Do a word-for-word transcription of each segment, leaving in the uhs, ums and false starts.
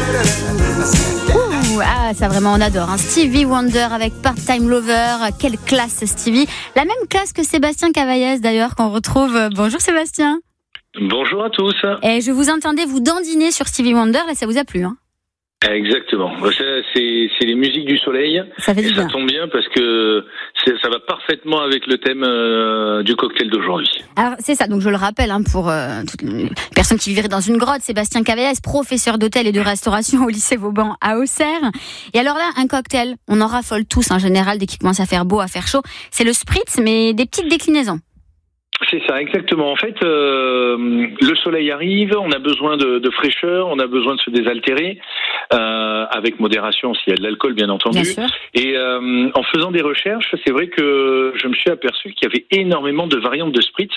Ouh, ah, ça vraiment on adore. Hein. Stevie Wonder avec Part-Time Lover. Quelle classe Stevie. La même classe que Sébastien Cavaillès d'ailleurs qu'on retrouve. Bonjour Sébastien. Bonjour à tous. Et je vous entendais vous dandiner sur Stevie Wonder et ça vous a plu, hein? Exactement. C'est, c'est, c'est les musiques du soleil. Ça fait et du ça bien. tombe bien parce que c'est, ça va parfaitement avec le thème euh, du cocktail d'aujourd'hui. Alors c'est ça, donc je le rappelle hein, pour euh, toutes les personnes qui vivraient dans une grotte, Sébastien Cavaillès, professeur d'hôtel et de restauration au lycée Vauban à Auxerre. Et alors là, un cocktail, on en raffole tous en général dès qu'il commence à faire beau, à faire chaud. C'est le spritz, mais des petites déclinaisons. C'est ça, exactement. En fait, euh, le soleil arrive, on a besoin de, de fraîcheur, on a besoin de se désaltérer, euh, avec modération s'il y a de l'alcool, bien entendu. Bien sûr. Et euh, en faisant des recherches, c'est vrai que je me suis aperçu qu'il y avait énormément de variantes de spritz.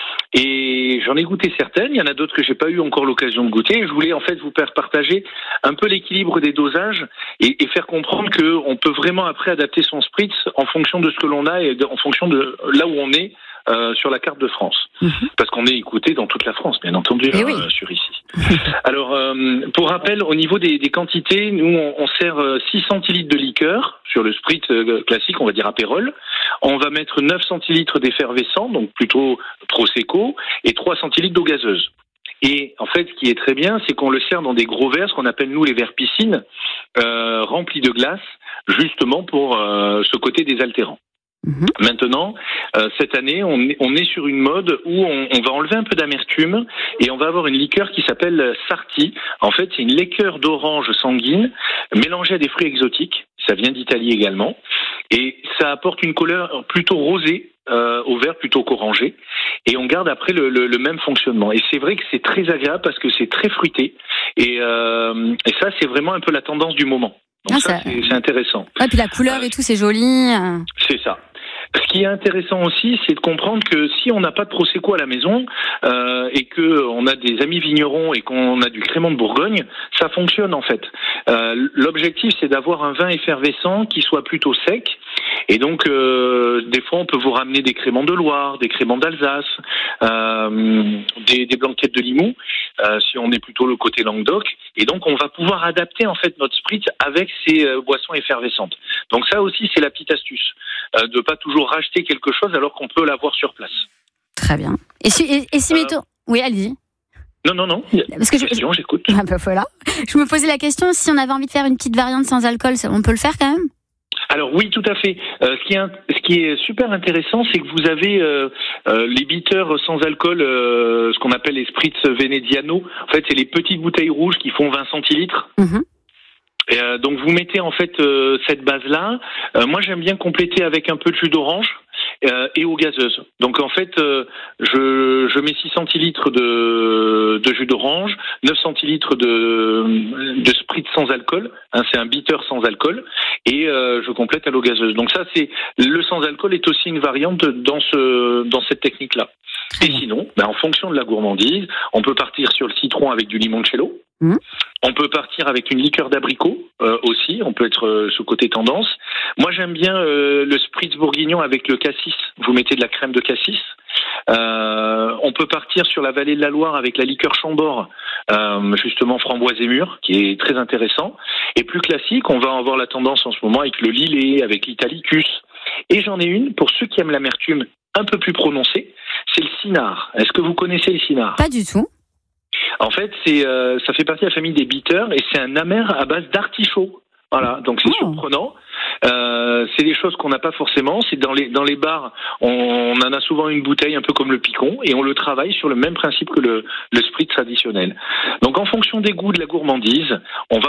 Et j'en ai goûté certaines, il y en a d'autres que j'ai pas eu encore l'occasion de goûter. Et je voulais en fait vous faire partager un peu l'équilibre des dosages et, et faire comprendre que on peut vraiment après adapter son spritz en fonction de ce que l'on a et de, en fonction de là où on est. Euh, sur la carte de France, mmh. parce qu'on est écouté dans toute la France, bien entendu, eh euh, oui. sur ici. Alors, euh, pour rappel, au niveau des, des quantités, nous, on, on sert six centilitres de liqueur sur le spritz euh, classique, on va dire apérol. On va mettre neuf centilitres d'effervescent, donc plutôt prosecco, et trois centilitres d'eau gazeuse. Et en fait, ce qui est très bien, c'est qu'on le sert dans des gros verres, ce qu'on appelle nous les verres piscine, euh, remplis de glace, justement pour euh, ce côté désaltérant. Mmh. Maintenant, euh, cette année, on est, on est sur une mode où on, on va enlever un peu d'amertume et on va avoir une liqueur qui s'appelle Sarti. En fait, c'est une liqueur d'orange sanguine mélangée à des fruits exotiques. Ça vient d'Italie également. Et ça apporte une couleur plutôt rosée euh, au vert plutôt qu'orangé. Et on garde après le, le, le même fonctionnement. Et c'est vrai que c'est très agréable parce que c'est très fruité. Et, euh, et ça, c'est vraiment un peu la tendance du moment. Donc ah, ça, ça... C'est, c'est intéressant. Ouais, puis la couleur euh, et tout, c'est joli. C'est ça. Ce qui est intéressant aussi, c'est de comprendre que si on n'a pas de prosecco à la maison euh, et que on a des amis vignerons et qu'on a du crément de Bourgogne, ça fonctionne en fait. Euh, l'objectif, c'est d'avoir un vin effervescent qui soit plutôt sec. Et donc, euh, des fois, on peut vous ramener des créments de Loire, des créments d'Alsace, euh, des, des blanquettes de Limoux, euh, si on est plutôt le côté Languedoc. Et donc, on va pouvoir adapter en fait notre spritz avec ces euh, boissons effervescentes. Donc ça aussi, c'est la petite astuce, euh, de pas toujours racheter quelque chose alors qu'on peut l'avoir sur place. Très bien. Et si, et, et si euh, mettons... Oui, allez-y. Non, non, non. Parce que je, question, j'écoute. Ah ben voilà. Je me posais la question, si on avait envie de faire une petite variante sans alcool, on peut le faire quand même ? Alors oui, tout à fait. Euh, ce, qui est, ce qui est super intéressant, c'est que vous avez euh, euh, les bitters sans alcool, euh, ce qu'on appelle les spritz Veneziano. En fait, c'est les petites bouteilles rouges qui font vingt centilitres. Mmh. Et, euh, donc vous mettez en fait euh, cette base-là. Euh, moi, j'aime bien compléter avec un peu de jus d'orange. Euh, et eau gazeuse. Donc en fait, euh, je, je mets six centilitres de, de jus d'orange, neuf centilitres de, de spritz sans alcool, hein, c'est un bitter sans alcool, et euh, je complète à l'eau gazeuse. Donc ça, c'est le sans alcool est aussi une variante dans ce dans cette technique-là. Et sinon, ben, en fonction de la gourmandise, on peut partir sur le citron avec du limoncello. Mmh. On peut partir avec une liqueur d'abricot euh, aussi, on peut être euh, sous côté tendance. Moi j'aime bien euh, le spritz bourguignon avec le cassis, vous mettez de la crème de cassis. Euh, on peut partir sur la vallée de la Loire avec la liqueur Chambord, euh, justement framboise et mûre, qui est très intéressant. Et plus classique, on va avoir la tendance en ce moment avec le Lillet, avec l'Italicus. Et j'en ai une, pour ceux qui aiment l'amertume un peu plus prononcée, c'est le Cynar. Est-ce que vous connaissez le Cynar ? Pas du tout. En fait, c'est, euh, ça fait partie de la famille des bitters et c'est un amer à base d'artichaut. Voilà, donc c'est oh. surprenant. Euh, c'est des choses qu'on n'a pas forcément. C'est dans les dans les bars, on, on en a souvent une bouteille un peu comme le picon et on le travaille sur le même principe que le le spritz traditionnel. Donc en fonction des goûts, de la gourmandise, on va